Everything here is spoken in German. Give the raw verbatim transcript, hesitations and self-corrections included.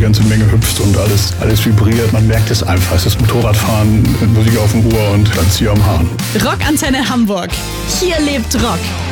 ganze Menge hüpft und alles, alles vibriert. Man merkt es einfach. Es ist Motorradfahren mit Musik auf dem Ohr und dann Zieher am Hahn. Rockantenne Hamburg. Hier lebt Rock.